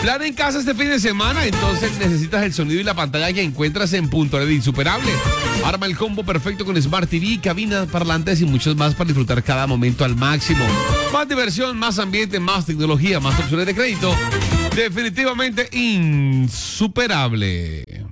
Plan en casa este fin de semana, entonces necesitas el sonido y la pantalla que encuentras en Punto LED Insuperable. Arma el combo perfecto con Smart TV, cabina, parlantes y muchos más para disfrutar cada momento al máximo. Más diversión, más ambiente, más tecnología, más opciones de crédito. Definitivamente insuperable.